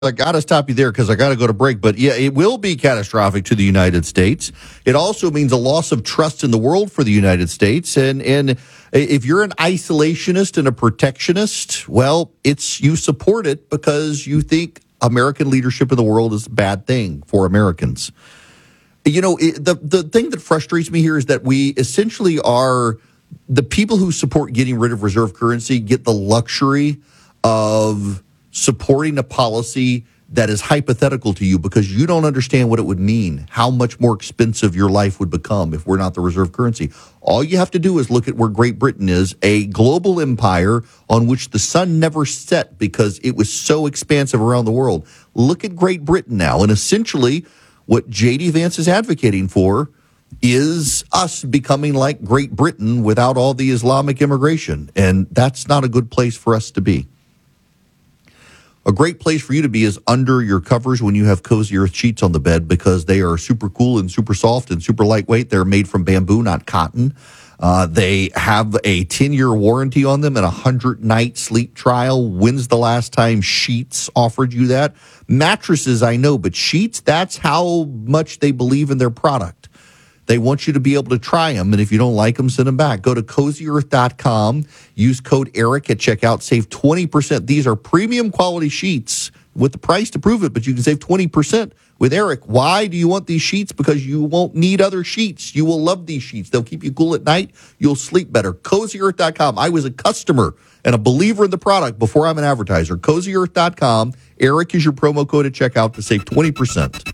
I got to stop you there because I got to go to break. But yeah, it will be catastrophic to the United States. It also means a loss of trust in the world for the United States. And if you're an isolationist and a protectionist, well, you support it because you think American leadership in the world is a bad thing for Americans. You know, the thing that frustrates me here is that we essentially are the people who support getting rid of reserve currency get the luxury of supporting a policy that is hypothetical to you because you don't understand what it would mean, how much more expensive your life would become if we're not the reserve currency. All you have to do is look at where Great Britain is, a global empire on which the sun never set because it was so expansive around the world. Look at Great Britain now, and essentially what J.D. Vance is advocating for is us becoming like Great Britain without all the Islamic immigration, and that's not a good place for us to be. A great place for you to be is under your covers when you have Cozy Earth sheets on the bed because they are super cool and super soft and super lightweight. They're made from bamboo, not cotton. They have a 10-year warranty on them and a 100-night sleep trial. When's the last time Sheets offered you that? Mattresses, I know, but Sheets, that's how much they believe in their product. They want you to be able to try them, and if you don't like them, send them back. Go to CozyEarth.com. Use code ERIC at checkout. Save 20%. These are premium quality sheets with the price to prove it, but you can save 20% with ERIC. Why do you want these sheets? Because you won't need other sheets. You will love these sheets. They'll keep you cool at night. You'll sleep better. CozyEarth.com. I was a customer and a believer in the product before I'm an advertiser. CozyEarth.com. ERIC is your promo code at checkout to save 20%.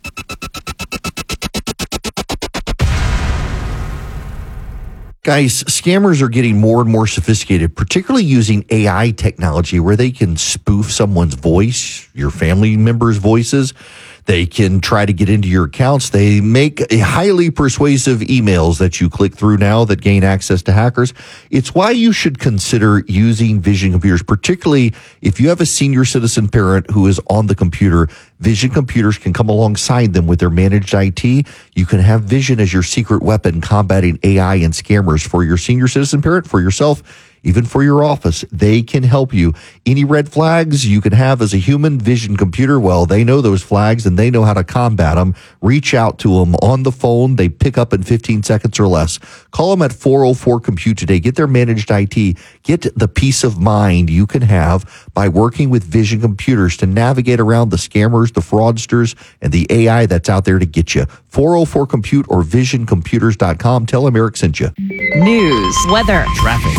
Guys, scammers are getting more and more sophisticated, particularly using AI technology where they can spoof someone's voice, your family members' voices. They can try to get into your accounts. They make highly persuasive emails that you click through now that gain access to hackers. It's why you should consider using Vision computers, particularly if you have a senior citizen parent who is on the computer. Vision computers can come alongside them with their managed IT. You can have Vision as your secret weapon combating AI and scammers for your senior citizen parent, for yourself, even for your office. They can help you. Any red flags you can have as a human Vision computer, well, they know those flags and they know how to combat them. Reach out to them on the phone. They pick up in 15 seconds or less. Call them at 404-COMPUTE today. Get their managed IT. Get the peace of mind you can have by working with Vision computers to navigate around the scammers, the fraudsters, and the AI that's out there to get you. 404-COMPUTE or visioncomputers.com. Tell them Eric sent you. News, weather, traffic.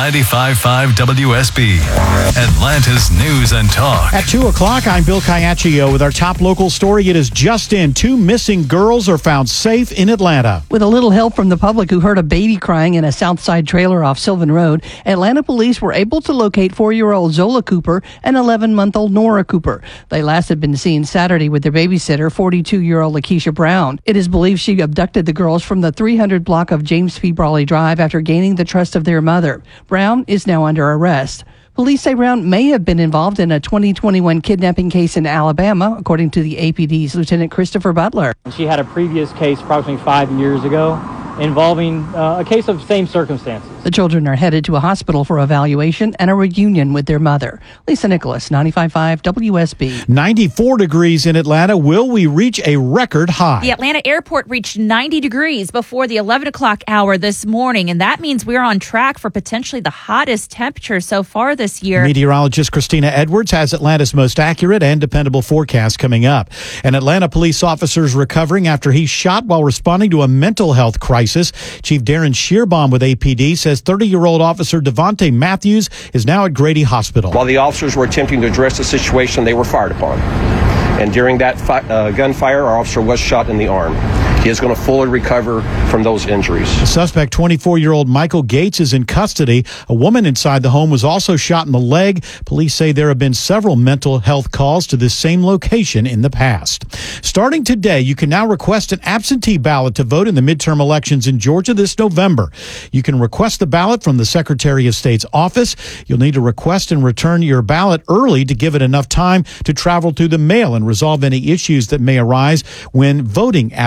95.5 WSB, Atlanta's News and Talk. At 2 o'clock, I'm Bill Caiaccio with our top local story. It is just in. 2 missing girls are found safe in Atlanta. With a little help from the public who heard a baby crying in a Southside trailer off Sylvan Road, Atlanta police were able to locate 4-year-old Zola Cooper and 11-month-old Nora Cooper. They last had been seen Saturday with their babysitter, 42-year-old Lakeisha Brown. It is believed she abducted the girls from the 300 block of James P. Brawley Drive after gaining the trust of their mother. Brown is now under arrest. Police say Brown may have been involved in a 2021 kidnapping case in Alabama, according to the APD's Lieutenant Christopher Butler. She had a previous case approximately 5 years ago involving a case of same circumstances. The children are headed to a hospital for evaluation and a reunion with their mother. Lisa Nicholas, 95.5 WSB. 94 degrees in Atlanta. Will we reach a record high? The Atlanta airport reached 90 degrees before the 11 o'clock hour this morning, and that means we're on track for potentially the hottest temperature so far this year. Meteorologist Christina Edwards has Atlanta's most accurate and dependable forecast coming up. An Atlanta police officer is recovering after he shot while responding to a mental health crisis. Chief Darren Shearbaum with APD says 30-year-old officer Devontae Matthews is now at Grady Hospital. While the officers were attempting to address the situation, they were fired upon. And during that gunfire, our officer was shot in the arm. He is going to fully recover from those injuries. The suspect, 24-year-old Michael Gates, is in custody. A woman inside the home was also shot in the leg. Police say there have been several mental health calls to this same location in the past. Starting today, you can now request an absentee ballot to vote in the midterm elections in Georgia this November. You can request the ballot from the Secretary of State's office. You'll need to request and return your ballot early to give it enough time to travel to the mail and resolve any issues that may arise when voting absentee.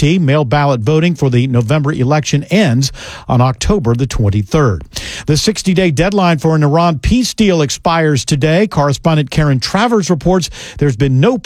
absentee mail ballot voting for the November election ends on October the 23rd. The 60-day deadline for an Iran peace deal expires today. Correspondent Karen Travers reports there's been no